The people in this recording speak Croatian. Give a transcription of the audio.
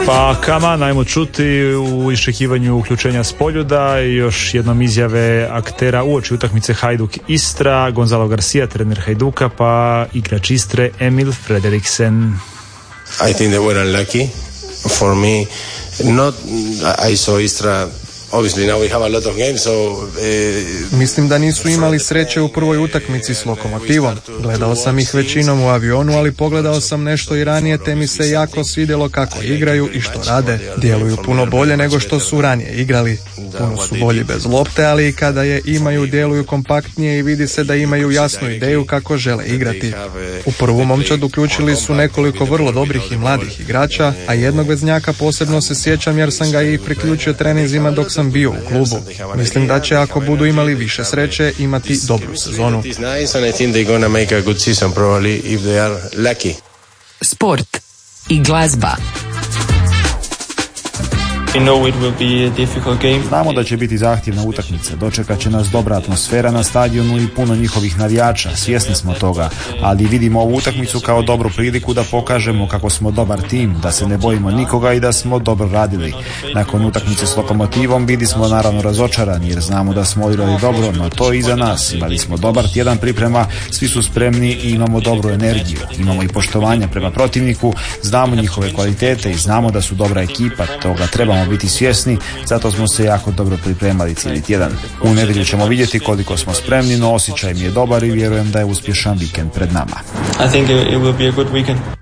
Pa Kama, ajmo čuti u iščekivanju uključenja s poljuda i još jednom izjave aktera uoči utakmice Hajduk Istra, Gonzalo Garcia, trener Hajduka, pa igrač Istre Emil Frederiksen. I think they were unlucky. For me, I saw Istra. Obviously now we have a lot of games, so, Mislim da nisu imali sreće u prvoj utakmici s Lokomotivom. Gledao sam ih većinom u avionu, ali pogledao sam nešto i ranije, te mi se jako svidjelo kako igraju i što rade. Djeluju puno bolje nego što su ranije igrali. Puno su bolji bez lopte, ali i kada je imaju, djeluju kompaktnije i vidi se da imaju jasnu ideju kako žele igrati. U prvu momčad uključili su nekoliko vrlo dobrih i mladih igrača, a jednog veznjaka posebno se sjećam jer sam ga i priključio treninzima dok sam bio u klubu. Mislim da će, ako budu imali više sreće, imati dobru sezonu. Sport i glazba. Znamo da će biti zahtjevna utakmica, dočekat će nas dobra atmosfera na stadionu i puno njihovih navijača, svjesni smo toga, ali vidimo ovu utakmicu kao dobru priliku da pokažemo kako smo dobar tim, da se ne bojimo nikoga i da smo dobro radili. Nakon utakmice s Lokomotivom bili smo naravno razočarani jer znamo da smo odigrali dobro, no to je iza nas. Imali smo dobar tjedan priprema, svi su spremni i imamo dobru energiju. Imamo i poštovanja prema protivniku, znamo njihove kvalitete i znamo da su dobra ekipa, toga trebamo biti svjesni, zato smo se jako dobro pripremali cijeli tjedan. U nedjelju ćemo vidjeti koliko smo spremni, no osjećaj mi je dobar i vjerujem da je uspješan vikend pred nama. I think it will be a good weekend.